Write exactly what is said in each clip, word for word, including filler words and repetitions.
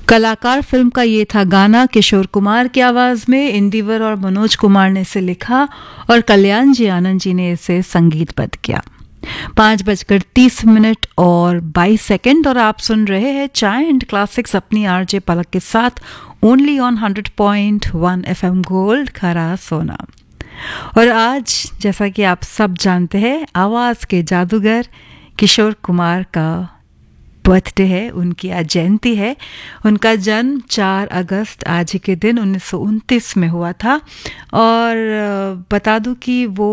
कलाकार फिल्म का ये था गाना। किशोर कुमार की आवाज में इंदिवर और मनोज कुमार ने इसे लिखा और कल्याण जी आनंद जी ने इसे संगीतबद्ध किया। पाँच बजकर तीस मिनट और बाईस सेकंड और आप सुन रहे हैं चाय एंड क्लासिक्स अपनी आरजे पलक के साथ only on hundred point one FM gold खरा सोना। और आज जैसा कि आप सब जानते हैं आवाज के जादूगर किशोर कुमार का बर्थडे है, उनकी आज जयंती है। उनका जन्म चार अगस्त आज ही के दिन उन्नीस सौ उनतीस में हुआ था। और बता दूं कि वो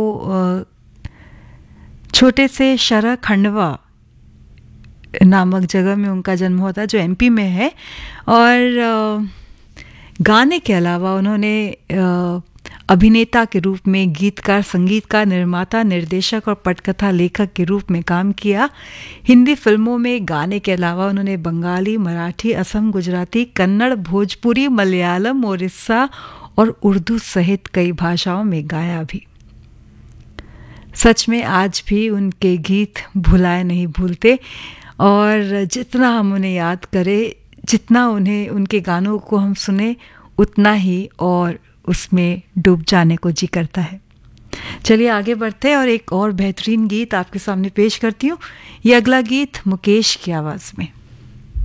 छोटे से शरह खंडवा नामक जगह में उनका जन्म हुआ था जो एमपी में है। और गाने के अलावा उन्होंने अभिनेता के रूप में, गीतकार, संगीतकार, निर्माता, निर्देशक और पटकथा लेखक के रूप में काम किया। हिंदी फिल्मों में गाने के अलावा उन्होंने बंगाली, मराठी, असम, गुजराती, कन्नड़, भोजपुरी, मलयालम, ओडिया और उर्दू सहित कई भाषाओं में गाया भी। सच में आज भी उनके गीत भुलाए नहीं भूलते और जितना हम उन्हें याद करें, जितना उन्हें उनके गानों को हम सुने, उतना ही और उसमें डूब जाने को जी करता है। चलिए आगे बढ़ते हैं और एक और बेहतरीन गीत आपके सामने पेश करती हूँ। ये अगला गीत मुकेश की आवाज़ में।